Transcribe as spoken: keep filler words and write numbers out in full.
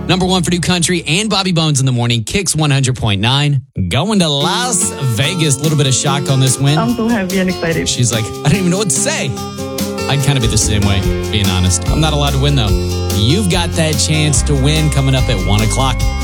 Number one for New Country and Bobby Bones in the morning. Kicks one hundred point nine. Going to Las Vegas. A little bit of shock on this win. I'm so happy and excited. She's like, I don't even know what to say. I'd kind of be the same way, being honest. I'm not allowed to win, though. You've got that chance to win coming up at one o'clock.